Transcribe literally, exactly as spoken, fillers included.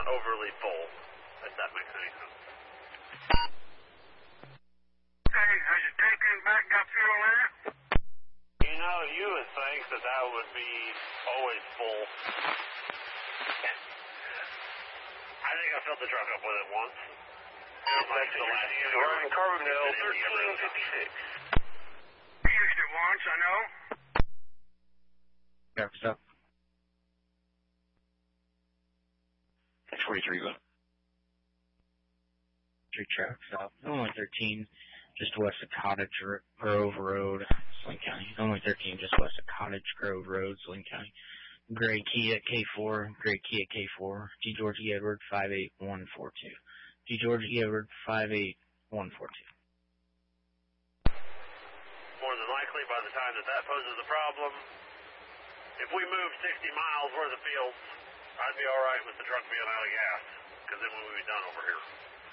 overly full, if that makes any sense. Hey, has your tank in back got fuel in it? You know, you would think that that would be always full. I think I filled the truck up with it once. Like the last year. We're in Carbondale, thirteen fifty-six. I used it once, I know. Yeah, what's up? forty-three, go. Three trucks up. Only thirteen, just west of Cottage Grove Road, Sling County. Only thirteen, just west of Cottage Grove Road, Sling County. Gray Key at K four, Gray Key at K four, G George E. Edward five eight one four two. G George E. Edward five eight one four two. More than likely, by the time that that poses a problem, if we move sixty miles worth of fields, I'd be all right with the truck being out of gas, because then we would be done over here.